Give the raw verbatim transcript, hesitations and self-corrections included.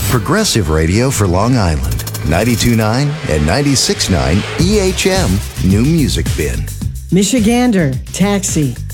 Progressive Radio for Long Island. ninety-two point nine and ninety-six point nine E H M New Music Bin. Michigander, Taxi.